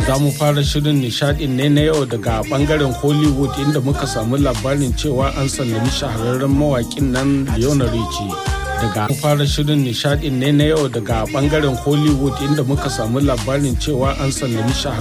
Za mu fara shirin nishadin ne na yau daga bangaren Hollywood inda muka samu labarin cewa an sallami shahararren mawakin nan Lionel Richie. Daga fara shirin nishadin ne na yau daga bangaren Hollywood inda muka samu labarin cewa an sallami shahararren